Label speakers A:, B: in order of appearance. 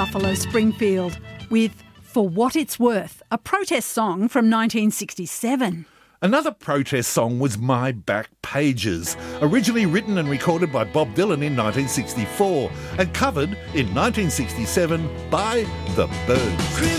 A: Buffalo Springfield with For What It's Worth, a protest song from 1967.
B: Another protest song was My Back Pages, originally written and recorded by Bob Dylan in 1964 and covered in 1967 by The Byrds.